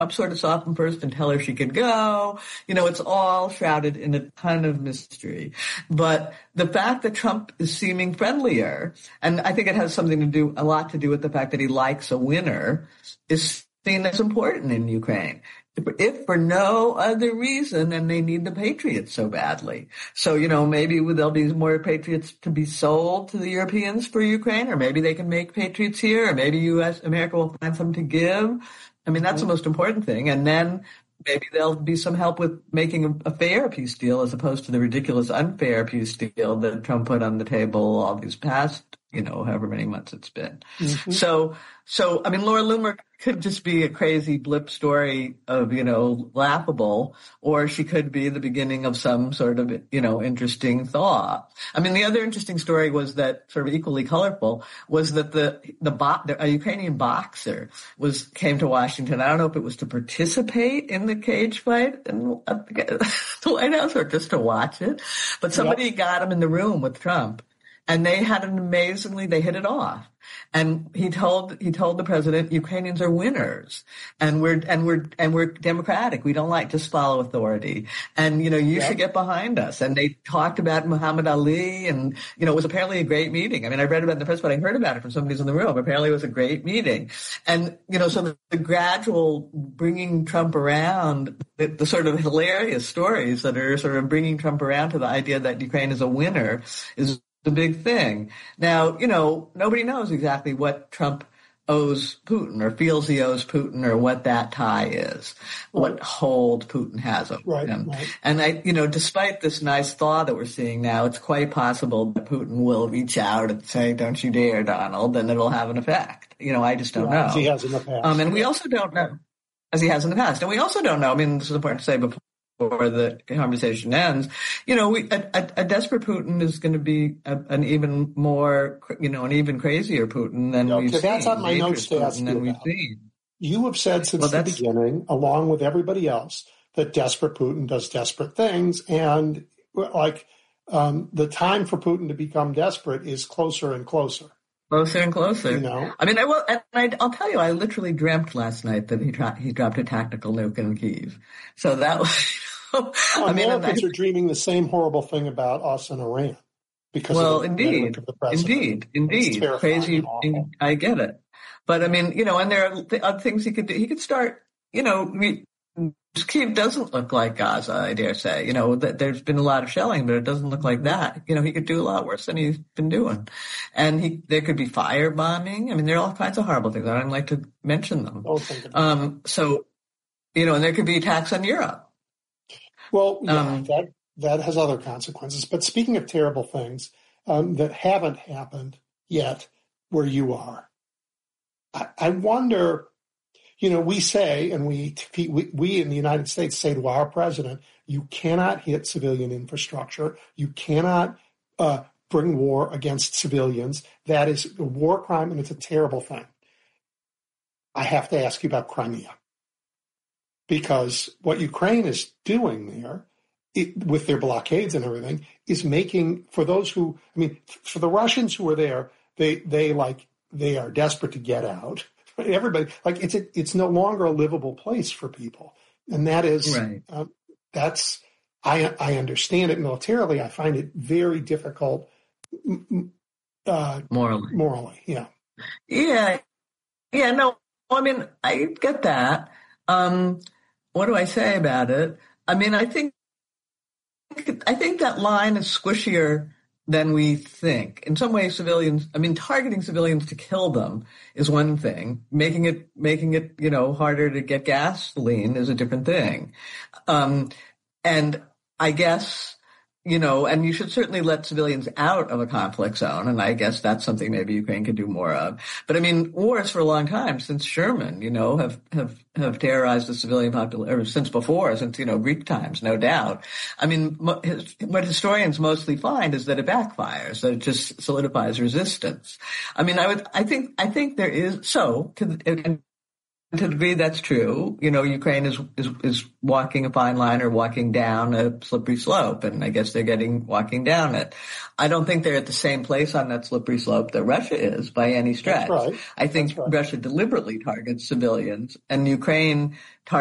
sort of soften first and tell her she could go. It's all shrouded in a ton of mystery. But the fact that Trump is seeming friendlier, and I think it has a lot to do with the fact that he likes a winner, is seen as important in Ukraine. If for no other reason than they need the Patriots so badly. So, maybe there'll be more Patriots to be sold to the Europeans for Ukraine, or maybe they can make Patriots here, or maybe America will find some to give. I mean, that's the most important thing. And then maybe there'll be some help with making a fair peace deal as opposed to the ridiculous unfair peace deal that Trump put on the table all these past, however many months it's been. Mm-hmm. So, I mean, Laura Loomer could just be a crazy blip story of, laughable, or she could be the beginning of some sort of, interesting thought. I mean, the other interesting story was that, sort of equally colorful, was that a Ukrainian boxer came to Washington. I don't know if it was to participate in the cage fight in the White House or just to watch it, but somebody got him in the room with Trump. And they hit it off. And he told the president, Ukrainians are winners, and we're democratic. We don't like to follow authority. And, you should get behind us. And they talked about Muhammad Ali, and, it was apparently a great meeting. I mean, I read about it in the press, but I heard about it from somebody who's in the room. Apparently it was a great meeting. And, so the gradual bringing Trump around, the sort of hilarious stories that are sort of bringing Trump around to the idea that Ukraine is a winner is the big thing. Now, nobody knows exactly what Trump owes Putin or feels he owes Putin or what that tie is, what hold Putin has over him. Right. And despite this nice thaw that we're seeing now, it's quite possible that Putin will reach out and say, don't you dare, Donald, and it'll have an effect. I just don't know. As he has in the past. And we also don't know, as he has in the past. And we also don't know, I mean, this is important to say before the conversation ends, a desperate Putin is going to be an even more, an even crazier Putin than we've seen. That's on my notes to ask you about. You have said since the beginning, along with everybody else, that desperate Putin does desperate things, and the time for Putin to become desperate is closer and closer. Closer and closer. I mean, I'll tell you, I literally dreamt last night that he dropped a tactical nuke in Kyiv. So that was. Americans are dreaming the same horrible thing about us and Iran because of the president. Indeed, crazy. I get it, but I mean, and there are other things he could do. He could start. Kyiv doesn't look like Gaza, I dare say. There's been a lot of shelling, but it doesn't look like that. He could do a lot worse than he's been doing, and there could be firebombing. I mean, there are all kinds of horrible things. I don't like to mention them. And there could be attacks on Europe. Well, that has other consequences. But speaking of terrible things that haven't happened yet where you are, I wonder, we say, and we in the United States say to our president, you cannot hit civilian infrastructure. You cannot bring war against civilians. That is a war crime, and it's a terrible thing. I have to ask you about Crimea. Because what Ukraine is doing there, with their blockades and everything, is making, for those who, for the Russians who are there, they are desperate to get out. Everybody, it's no longer a livable place for people, and that is right. I understand it militarily. I find it very difficult morally. Yeah. No, I mean, I get that. What do I say about it? I mean, I think that line is squishier than we think. In some ways, targeting civilians to kill them is one thing. Making it, harder to get gasoline is a different thing. And I guess, and you should certainly let civilians out of a conflict zone. And I guess that's something maybe Ukraine could do more of. But I mean, wars for a long time, since Sherman, have terrorized the civilian population, since Greek times, no doubt. I mean, what historians mostly find is that it backfires, that it just solidifies resistance. I mean, I think there is, and to a degree, that's true. Ukraine is walking a fine line or walking down a slippery slope, and I guess they're walking down it. I don't think they're at the same place on that slippery slope that Russia is by any stretch. That's right. I think Russia deliberately targets civilians, and Ukraine targets